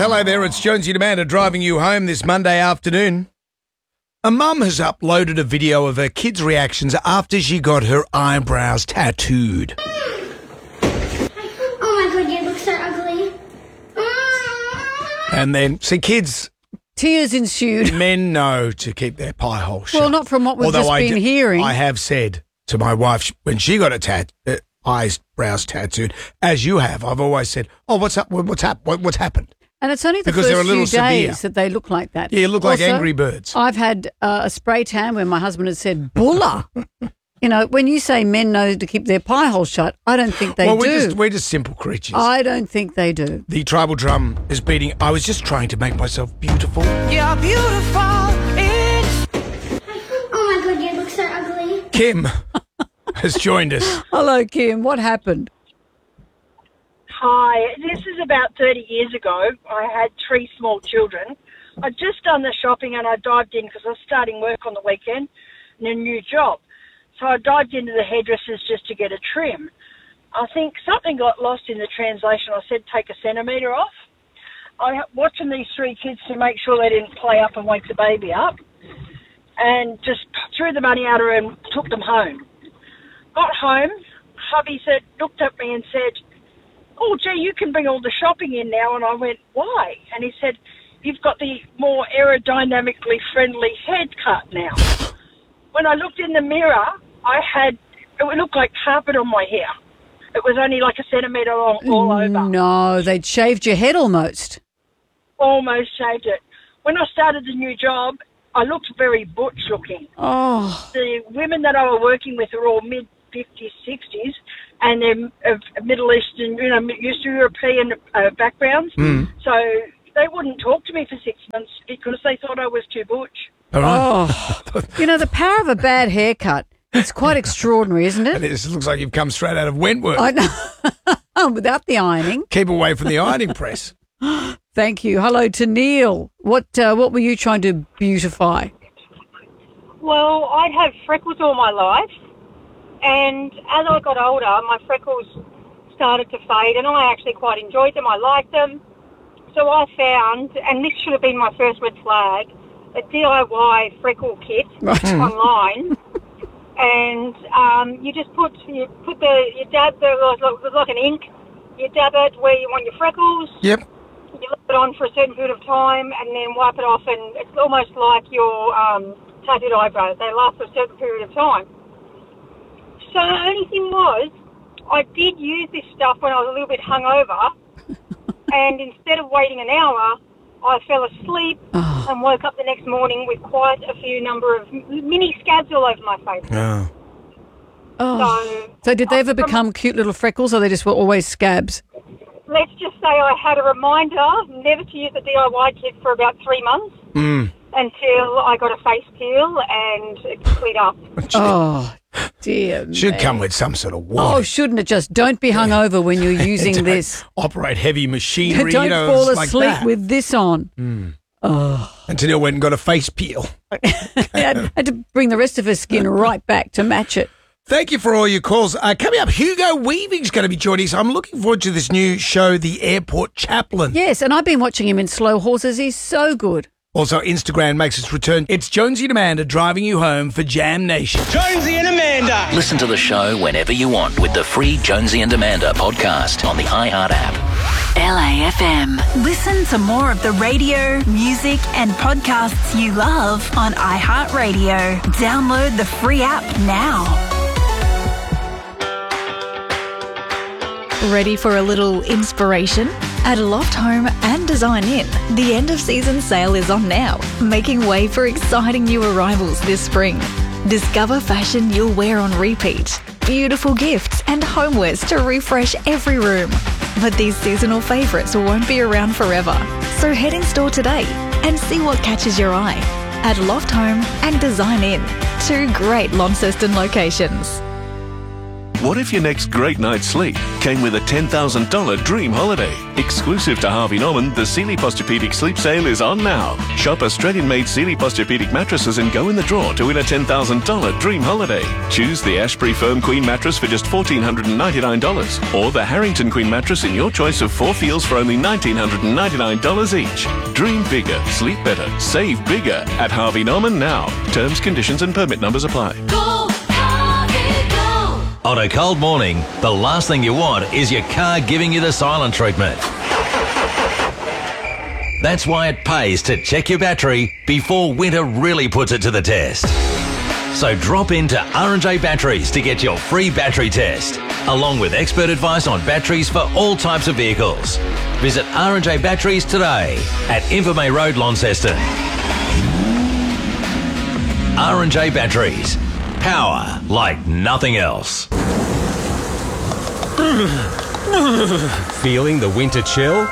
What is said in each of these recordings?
hello there. It's Jonesy and Amanda driving you home this Monday afternoon. A mum has uploaded a video of her kids' reactions after she got her eyebrows tattooed. Oh my god, you look so ugly. And then, see, kids, Tears ensued. men know to keep their pie hole shut. Well, not from what we've Although just been hearing. I have said to my wife when she got her eyebrows tattooed, as you have, I've always said, "Oh, what's up? What's happened?" And it's only the Because they're a first few little days severe. that they look like that. Yeah, you look like Also, Angry Birds. I've had a spray tan where my husband has said, "Bulla." You know, when you say men know to keep their pie hole shut, I don't think they do. We're just simple creatures. I don't think they do. The tribal drum is beating. I was just trying to make myself beautiful. You're beautiful. Oh my god, you look so ugly. Kim has joined us. Hello, Kim. What happened? Hi, this is about 30 years ago. I had 3 small children. I'd just done the shopping and I dived in because I was starting work on the weekend in a new job. So I dived into the hairdressers just to get a trim. I think something got lost in the translation. I said take a centimetre off. I watching these 3 kids to make sure they didn't play up and wake the baby up, and just threw the money at her and took them home. Got home, hubby looked at me and said, "Oh, gee, you can bring all the shopping in now." And I went, "Why?" And he said, "You've got the more aerodynamically friendly head cut now." When I looked in the mirror, it looked like carpet on my hair. It was only like a centimetre long all over. No, they'd shaved your head almost. Almost shaved it. When I started the new job, I looked very butch looking. Oh, The women that I were working with are all mid-50s, 60s, and they're of Middle Eastern, East European backgrounds. So they wouldn't talk to me for 6 months because they thought I was too butch. All right. oh. You know, the power of a bad haircut, it's quite extraordinary, isn't And it? this looks like you've come straight out of Wentworth. I know. Without the ironing. Keep away from the ironing press. Thank you. Hello to Neil. What were you trying to beautify? Well, I'd had freckles all my life, and as I got older, my freckles started to fade, and I actually quite enjoyed them. I liked them. So I found, and this should have been my first red flag, a DIY freckle kit online. And you just you dab it was like an ink. You dab it where you want your freckles. Yep. You leave it on for a certain period of time, and then wipe it off, and it's almost like your tattooed eyebrows. They last for a certain period of time. So the only thing was, I did use this stuff when I was a little bit hungover, and instead of waiting an hour, I fell asleep and woke up the next morning with quite a few number of mini scabs all over my face. Oh. Oh. So did they ever become cute little freckles, or they just were always scabs? Let's just say I had a reminder never to use the DIY kit for about 3 months until I got a face peel and it cleared up. Oh, dear Should me. come with some sort of Oh, warning. shouldn't it just? Don't be hungover when you're using Don't this. Operate heavy machinery. Don't fall it's like asleep that. with this on. And Tennille went and got a face peel. I had to bring the rest of her skin right back to match it. Thank you for all your calls. Coming up, Hugo Weaving's going to be joining us. I'm looking forward to this new show, The Airport Chaplain. Yes, and I've been watching him in Slow Horses. He's so good. Also, Instagram makes its return. It's Jonesy and Amanda driving you home for Jam Nation. Jonesy and Amanda. Listen to the show whenever you want with the free Jonesy and Amanda podcast on the iHeart app. LAFM. Listen to more of the radio, music, and podcasts you love on iHeartRadio. Download the free app now. Ready for a little inspiration? At Loft Home and Design Inn, the end of season sale is on now, making way for exciting new arrivals this spring. Discover fashion you'll wear on repeat, beautiful gifts and homewares to refresh every room. But these seasonal favourites won't be around forever, so head in store today and see what catches your eye. At Loft Home and Design Inn, 2 great Launceston locations. What if your next great night's sleep came with a $10,000 dream holiday? Exclusive to Harvey Norman, the Sealy Posturepedic Sleep Sale is on now. Shop Australian-made Sealy Posturepedic mattresses and go in the draw to win a $10,000 dream holiday. Choose the Ashbury Firm Queen mattress for just $1,499 or the Harrington Queen mattress in your choice of 4 feels for only $1,999 each. Dream bigger, sleep better, save bigger at Harvey Norman now. Terms, conditions and permit numbers apply. On a cold morning, the last thing you want is your car giving you the silent treatment. That's why it pays to check your battery before winter really puts it to the test. So drop into R&J Batteries to get your free battery test, along with expert advice on batteries for all types of vehicles. Visit R&J Batteries today at Invermay Road, Launceston. R&J Batteries. Power like nothing else. Feeling the winter chill?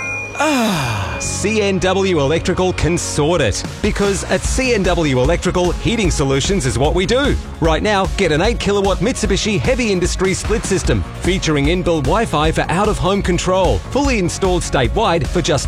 CNW Electrical can sort it. Because at CNW Electrical, heating solutions is what we do. Right now, get an 8 kilowatt Mitsubishi Heavy Industry split system featuring inbuilt Wi-Fi for out-of-home control. Fully installed statewide for just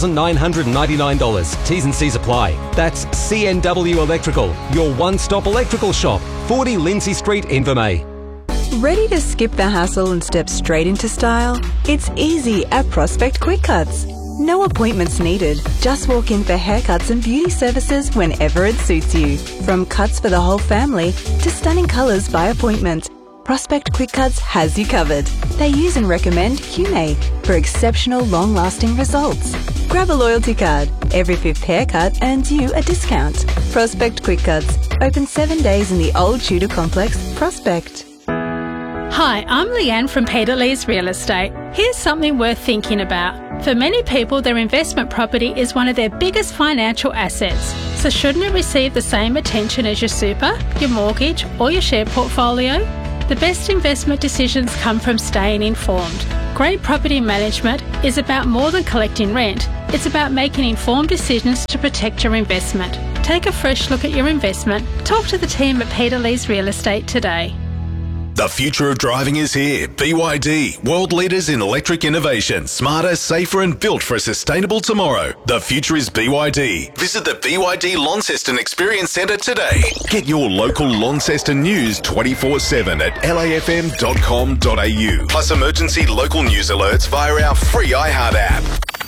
$2,999. T's and C's apply. That's CNW Electrical, your one-stop electrical shop. 40 Lindsay Street, Invermay. Ready to skip the hassle and step straight into style? It's easy at Prospect Quick Cuts. No appointments needed. Just walk in for haircuts and beauty services whenever it suits you. From cuts for the whole family to stunning colours by appointment, Prospect Quick Cuts has you covered. They use and recommend QMA for exceptional long-lasting results. Grab a loyalty card. Every 5th haircut earns you a discount. Prospect Quick Cuts. Open 7 days in the Old Tudor Complex, Prospect. Hi, I'm Leanne from Peter Lee's Real Estate. Here's something worth thinking about. For many people, their investment property is one of their biggest financial assets. So shouldn't it receive the same attention as your super, your mortgage or your share portfolio? The best investment decisions come from staying informed. Great property management is about more than collecting rent. It's about making informed decisions to protect your investment. Take a fresh look at your investment. Talk to the team at Peter Lee's Real Estate today. The future of driving is here. BYD, world leaders in electric innovation. Smarter, safer and built for a sustainable tomorrow. The future is BYD. Visit the BYD Launceston Experience Centre today. Get your local Launceston news 24/7 at lafm.com.au. Plus emergency local news alerts via our free iHeart app.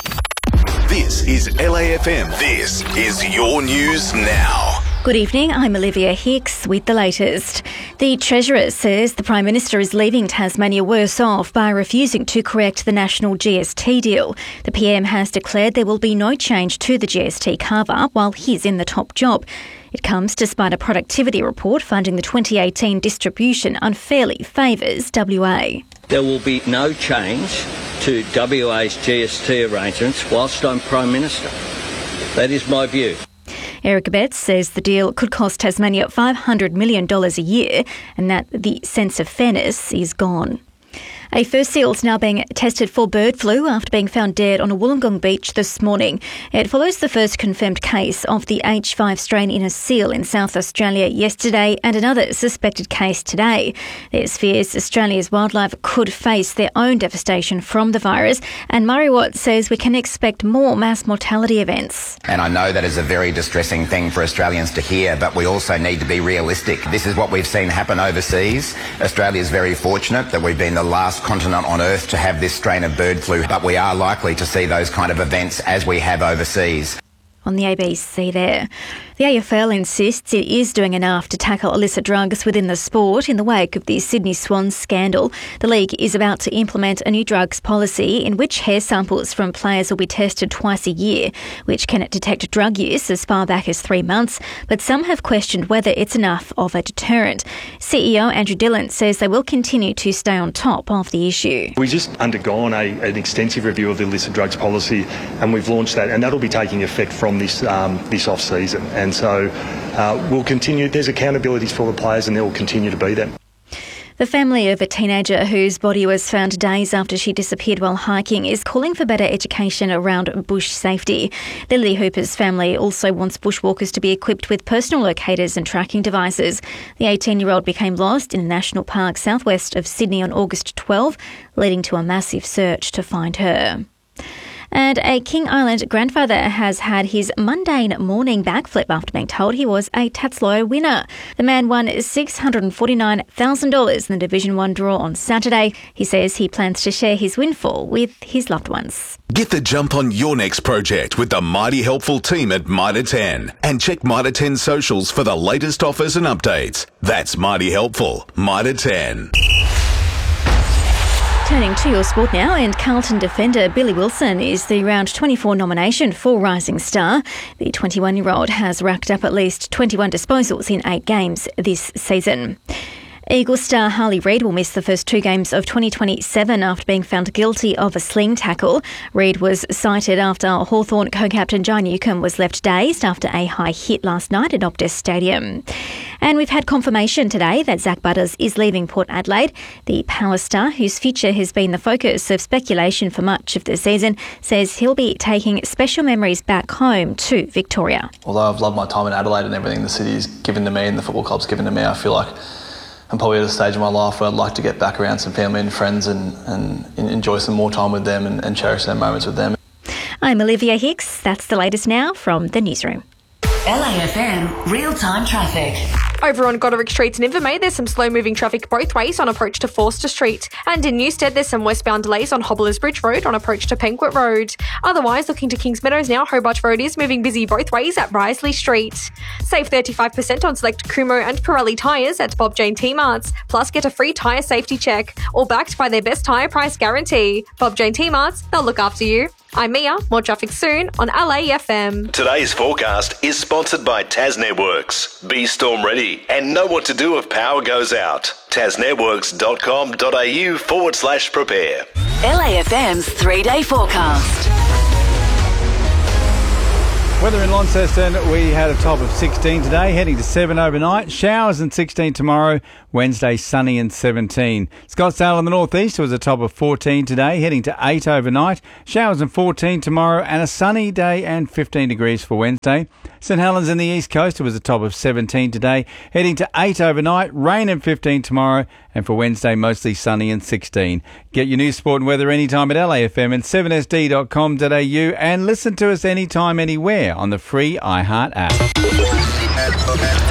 This is LAFM. This is your news now. Good evening, I'm Olivia Hicks with the latest. The Treasurer says the Prime Minister is leaving Tasmania worse off by refusing to correct the national GST deal. The PM has declared there will be no change to the GST carve-up while he's in the top job. It comes despite a productivity report finding the 2018 distribution unfairly favours WA. There will be no change to WA's GST arrangements whilst I'm Prime Minister. That is my view. Eric Abetz says the deal could cost Tasmania $500 million a year and that the sense of fairness is gone. A fur seal is now being tested for bird flu after being found dead on a Wollongong beach this morning. It follows the first confirmed case of the H5 strain in a seal in South Australia yesterday and another suspected case today. There's fears Australia's wildlife could face their own devastation from the virus, and Murray Watt says we can expect more mass mortality events. And I know that is a very distressing thing for Australians to hear, but we also need to be realistic. This is what we've seen happen overseas. Australia is very fortunate that we've been the last continent on Earth to have this strain of bird flu, but we are likely to see those kind of events as we have overseas. On the ABC there. The AFL insists it is doing enough to tackle illicit drugs within the sport in the wake of the Sydney Swans scandal. The league is about to implement a new drugs policy in which hair samples from players will be tested twice a year, which can detect drug use as far back as 3 months, but some have questioned whether it's enough of a deterrent. CEO Andrew Dillon says they will continue to stay on top of the issue. We've just undergone an extensive review of the illicit drugs policy, and we've launched that, and that'll be taking effect from this off-season. And so we'll continue. There's accountabilities for the players and there will continue to be them. The family of a teenager whose body was found days after she disappeared while hiking is calling for better education around bush safety. The Lily Hooper's family also wants bushwalkers to be equipped with personal locators and tracking devices. The 18-year-old became lost in a national park southwest of Sydney on August 12, leading to a massive search to find her. And a King Island grandfather has had his mundane morning backflip after being told he was a Tatslow winner. The man won $649,000 in the Division 1 draw on Saturday. He says he plans to share his windfall with his loved ones. Get the jump on your next project with the Mighty Helpful team at Mitre 10. And check Mitre 10 socials for the latest offers and updates. That's Mighty Helpful, Mitre 10. Turning to your sport now, and Carlton defender Billy Wilson is the round 24 nomination for Rising Star. The 21-year-old has racked up at least 21 disposals in 8 games this season. Eagles star Harley Reid will miss the first 2 games of 2027 after being found guilty of a sling tackle. Reid was cited after Hawthorn co-captain Jai Newcombe was left dazed after a high hit last night at Optus Stadium. And we've had confirmation today that Zach Butters is leaving Port Adelaide. The power star, whose future has been the focus of speculation for much of the season, says he'll be taking special memories back home to Victoria. Although I've loved my time in Adelaide and everything the city's given to me and the football club's given to me, I feel like I'm probably at a stage in my life where I'd like to get back around some family and friends and enjoy some more time with them and cherish their moments with them. I'm Olivia Hicks. That's the latest now from the newsroom. LAFM real-time traffic. Over on Goderic Street in Invermay, there's some slow-moving traffic both ways on approach to Forster Street. And in Newstead, there's some westbound delays on Hobblers Bridge Road on approach to Penquet Road. Otherwise, looking to Kings Meadows now, Hobart Road is moving busy both ways at Risley Street. Save 35% on select Kumho and Pirelli tyres at Bob Jane T-Marts. Plus, get a free tyre safety check, all backed by their best tyre price guarantee. Bob Jane T-Marts, they'll look after you. I'm Mia. More traffic soon on LAFM. Today's forecast is sponsored by Tas Networks. Be storm ready and know what to do if power goes out. tasnetworks.com.au/prepare. LAFM's 3-day forecast. Weather in Launceston, we had a top of 16 today, heading to 7 overnight. Showers and 16 tomorrow. Wednesday, sunny and 17. Scottsdale in the northeast was a top of 14 today, heading to 8 overnight. Showers and 14 tomorrow, and a sunny day and 15 degrees for Wednesday. St Helens in the east coast, it was a top of 17 today, heading to 8 overnight. Rain and 15 tomorrow, and for Wednesday, mostly sunny and 16. Get your news, sport and weather anytime at LAFM and 7sd.com.au, and listen to us anytime, anywhere on the free iHeart app.